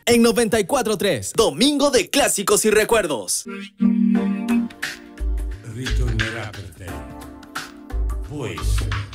En 94.3, domingo de clásicos y recuerdos. Ritornerà per te. Può essere.